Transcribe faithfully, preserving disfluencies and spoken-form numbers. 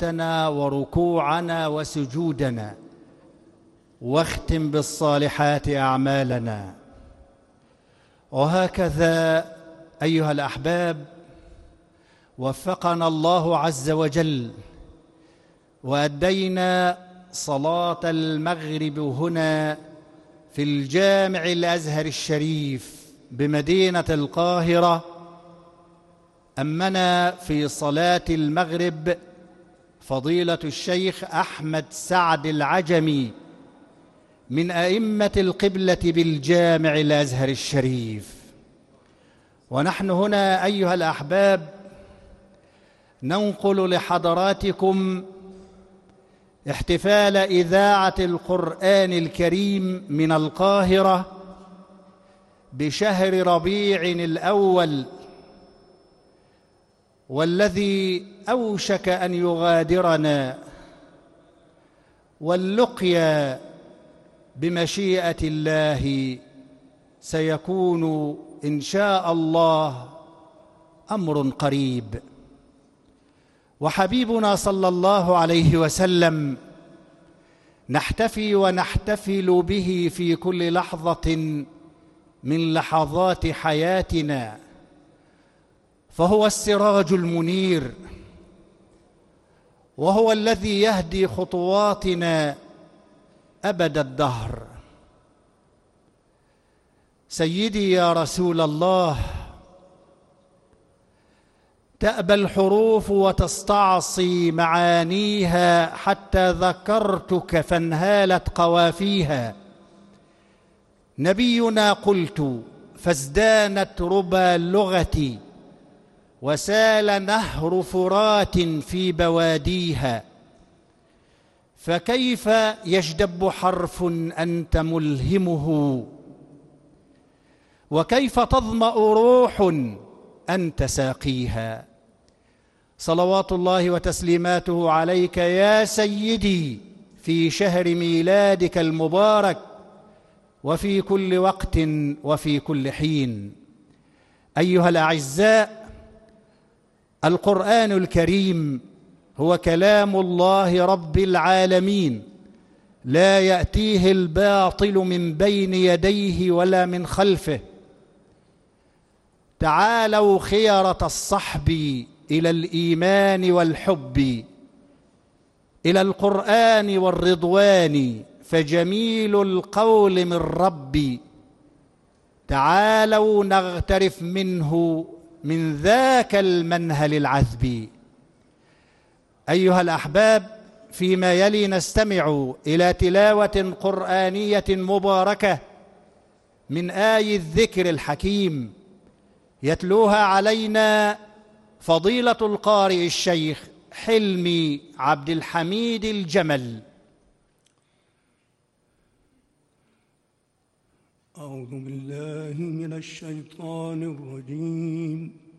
صلاتنا وركوعنا وسجودنا، واختم بالصالحات أعمالنا. وهكذا أيها الأحباب وفقنا الله عز وجل وأدينا صلاة المغرب هنا في الجامع الأزهر الشريف بمدينة القاهرة. أمنا في صلاة المغرب فضيلة الشيخ أحمد سعد العجمي من أئمة القبلة بالجامع الأزهر الشريف. ونحن هنا أيها الأحباب ننقل لحضراتكم احتفال إذاعة القرآن الكريم من القاهرة بشهر ربيع الأول، والذي أوشك أن يغادرنا، واللقيا بمشيئة الله سيكون إن شاء الله أمر قريب. وحبيبنا صلى الله عليه وسلم نحتفي ونحتفل به في كل لحظة من لحظات حياتنا، فهو السراج المنير، وهو الذي يهدي خطواتنا أبد الدهر. سيدي يا رسول الله، تأبى الحروف وتستعصي معانيها حتى ذكرتك فانهالت قوافيها. نبينا قلت فازدانت ربى اللغة، وسال نهر فرات في بواديها. فكيف يجدب حرف أنت ملهمه، وكيف تظمأ روح أنت ساقيها. صلوات الله وتسليماته عليك يا سيدي في شهر ميلادك المبارك، وفي كل وقت وفي كل حين. أيها الأعزاء، القرآن الكريم هو كلام الله رب العالمين، لا يأتيه الباطل من بين يديه ولا من خلفه. تعالوا خيرة الصحب إلى الإيمان والحب، إلى القرآن والرضوان، فجميل القول من ربي. تعالوا نغترف منه من ذاك المنهل العذب. أيها الأحباب، فيما يلي نستمع إلى تلاوة قرآنية مباركة من آي الذكر الحكيم، يتلوها علينا فضيلة القارئ الشيخ حلمي عبد الحميد الجمل. أعوذ بالله من الشيطان الرجيم.